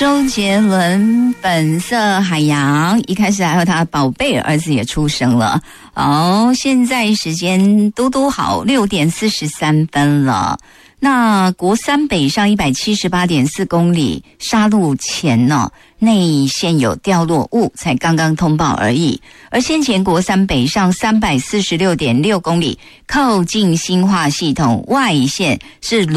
周杰伦本色海洋，一开始还有他的宝贝儿子也出生了。现在时间嘟嘟好6点43分了。那国三北上 178.4 公里杀戮前呢，内线有掉落物，才刚刚通报而已。而先前国三北上 346.6 公里靠近新化系统外线是